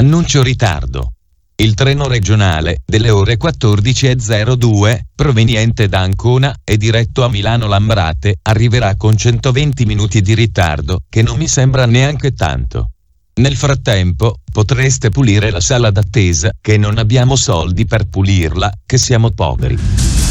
Annuncio ritardo. Il treno regionale, delle ore 14:02, proveniente da Ancona e diretto a Milano Lambrate, arriverà con 120 minuti di ritardo, che non mi sembra neanche tanto. Nel frattempo, potreste pulire la sala d'attesa, che non abbiamo soldi per pulirla, che siamo poveri.